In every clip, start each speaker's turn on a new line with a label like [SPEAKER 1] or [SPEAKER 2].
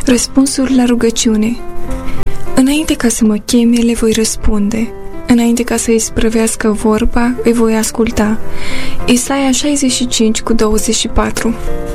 [SPEAKER 1] Răspunsuri la rugăciune. Înainte ca să mă cheme, le voi răspunde. Înainte ca să îi sprăvească vorba, îi voi asculta. Isaia 65:24.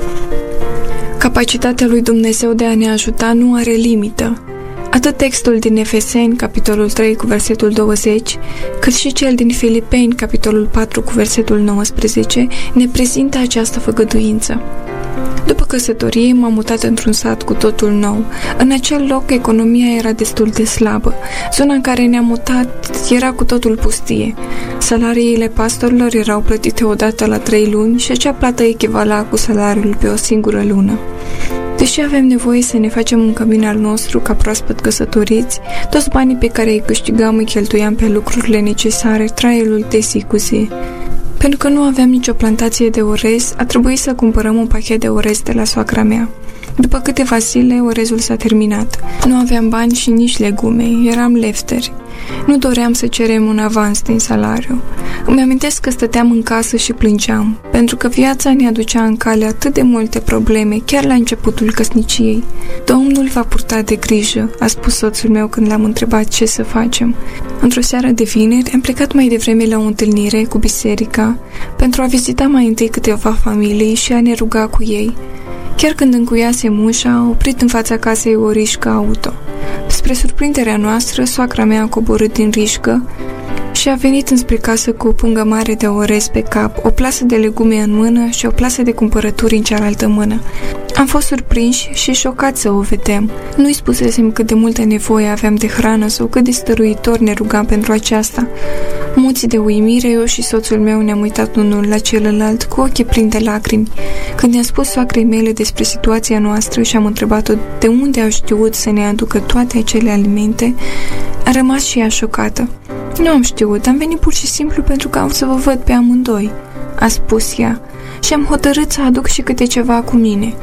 [SPEAKER 1] Capacitatea lui Dumnezeu de a ne ajuta nu are limită. Atât textul din Efeseni, capitolul 3, cu versetul 20, cât și cel din Filipeni, capitolul 4, cu versetul 19, ne prezintă această făgăduință. După căsătorie, m-am mutat într-un sat cu totul nou. În acel loc, economia era destul de slabă. Zona în care ne-am mutat era cu totul pustie. Salariile pastorilor erau plătite odată la 3 luni și acea plată echivala cu salariul pe o singură lună. Deși avem nevoie să ne facem un cămin al nostru ca proaspăt căsătoriți, toți banii pe care îi câștigam îi cheltuiam pe lucrurile necesare traiului de zi cu zi. Pentru că nu aveam nicio plantație de orez, a trebuit să cumpărăm un pachet de orez de la soacra mea. După câteva zile, orezul s-a terminat. Nu aveam bani și nici legume, eram lefteri. Nu doream să cerem un avans din salariu. Îmi amintesc că stăteam în casă și plângeam, pentru că viața ne aducea în cale atât de multe probleme, chiar la începutul căsniciei. Domnul va purta de grijă, a spus soțul meu când l-am întrebat ce să facem. Într-o seară de vineri am plecat mai devreme la o întâlnire cu biserica pentru a vizita mai întâi câteva familii și a ne ruga cu ei. Chiar când încuiasem ușa, a oprit în fața casei o rișcă auto. Spre surprinderea noastră, soacra mea a coborât din rișcă și a venit înspre casă cu o pungă mare de orez pe cap, o plasă de legume în mână și o plasă de cumpărături în cealaltă mână. Am fost surprinși și șocați să o vedem. Nu-i spusesem cât de multă nevoie aveam de hrană sau cât de stăruitor ne rugam pentru aceasta. Muți de uimire, eu și soțul meu ne-am uitat unul la celălalt cu ochii plini de lacrimi. Când ne-a spus soacrei mele despre situația noastră și am întrebat-o de unde au știut să ne aducă toate acele alimente, a rămas și ea șocată. Nu am știut, am venit pur și simplu pentru că am să vă văd pe amândoi, a spus ea, și am hotărât să aduc și câte ceva cu mine.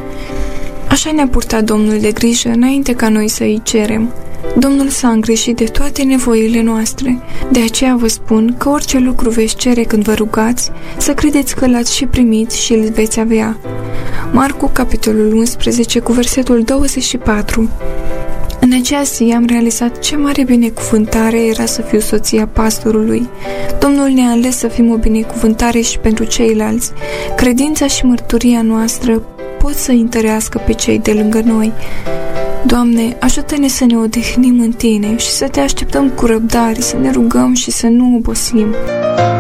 [SPEAKER 1] Așa ne-a purtat Domnul de grijă înainte ca noi să îi cerem. Domnul s-a îngrijit de toate nevoile noastre. De aceea vă spun că orice lucru veți cere când vă rugați, să credeți că l-ați și primit și îl veți avea. Marcu, capitolul 11, cu versetul 24. În aceea zi am realizat ce mare binecuvântare era să fiu soția pastorului. Domnul ne-a ales să fim o binecuvântare și pentru ceilalți. Credința și mărturia noastră pot să întărească pe cei de lângă noi. Doamne, ajută-ne să ne odihnim în Tine și să Te așteptăm cu răbdare, să ne rugăm și să nu obosim.